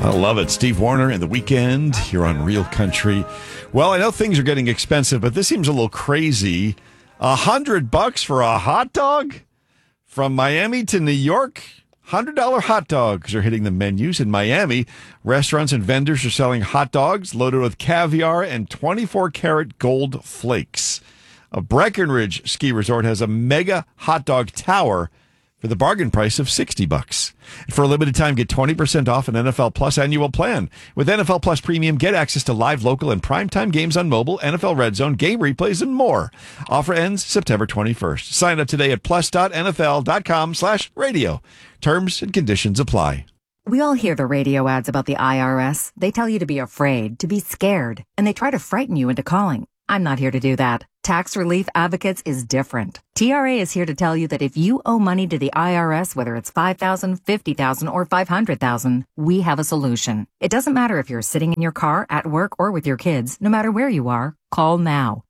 I love it. Steve Wariner and The Weeknd here on Real Country. Well, I know things are getting expensive, but this seems a little crazy. $100 for a hot dog? From Miami to New York, $100 hot dogs are hitting the menus. In Miami, restaurants and vendors are selling hot dogs loaded with caviar and 24-karat gold flakes. A Breckenridge ski resort has a mega hot dog tower for the bargain price of $60. For a limited time, get 20% off an NFL Plus annual plan. With NFL Plus Premium, get access to live, local, and primetime games on mobile, NFL Red Zone, game replays, and more. Offer ends September 21st. Sign up today at plus.nfl.com/radio. Terms and conditions apply. We all hear the radio ads about the IRS. They tell you to be afraid, to be scared, and they try to frighten you into calling. I'm not here to do that. Tax Relief Advocates is different. TRA is here to tell you that if you owe money to the IRS, whether it's $5,000, $50,000, or $500,000, we have a solution. It doesn't matter if you're sitting in your car, at work, or with your kids. No matter where you are, call now.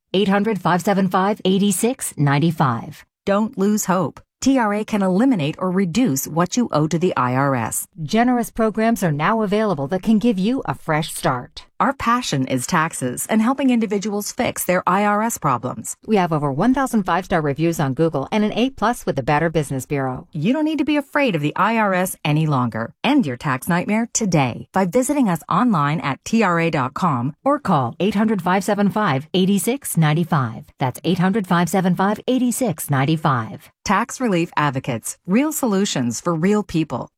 800-575-8695. Don't lose hope. TRA can eliminate or reduce what you owe to the IRS. Generous programs are now available that can give you a fresh start. Our passion is taxes and helping individuals fix their IRS problems. We have over 1,000 five-star reviews on Google and an A+ with the Better Business Bureau. You don't need to be afraid of the IRS any longer. End your tax nightmare today by visiting us online at TRA.com or call 800-575-8695. That's 800-575-8695. Tax Relief Advocates. Real solutions for real people.